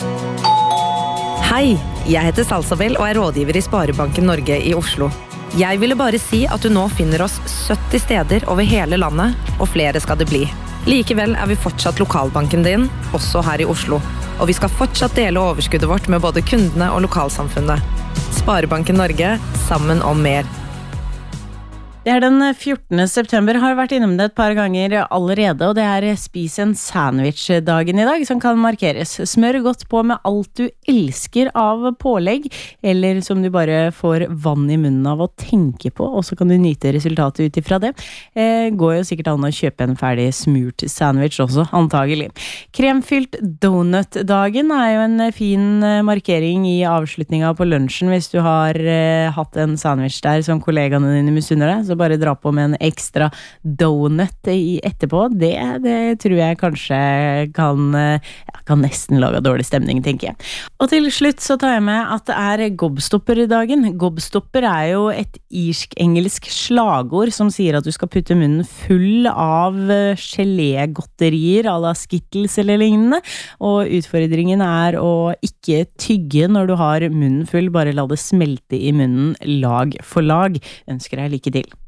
Hei, jeg heter Salsabel og er rådgiver i Sparebanken Norge i Oslo. Jeg ville bare si at du nå finner oss 70 steder over hele landet, og flere skal det bli. Likevel er vi fortsatt lokalbanken din, også her i Oslo. Og vi skal fortsatt dele overskuddet vårt med både kundene og lokalsamfunnet. Sparebanken Norge, sammen om mer. Det er den 14. september, har vært innom det et par ganger allerede, og det er spis en sandwich-dagen i dag, som kan markeres. Smør godt på med alt du elsker av pålegg, eller som du bare får vann i munnen av å tenke på, og så kan du nyte resultatet ut ifra det. Går jo sikkert an å kjøpe en ferdig smurt sandwich også, antagelig. Kremfylt donut-dagen er jo en fin markering i avslutninga på lunsjen, hvis du har hatt en sandwich der som kollegaene dine misunner deg, så bare dra på med en ekstra donut etterpå. Det tror jeg kanskje kan nesten lage dårlig stemning, tenker jeg. Og til slutt så tar jeg med at det er gobstopper-dagen. Gobstopper er jo et irsk-engelsk slagord som sier at du skal putte munnen full av gelégodterier à la Skittles eller lignende, og utfordringen er å ikke tygge når du har munnen full, bare la det smelte i munnen lag for lag. Ønsker deg lykke til.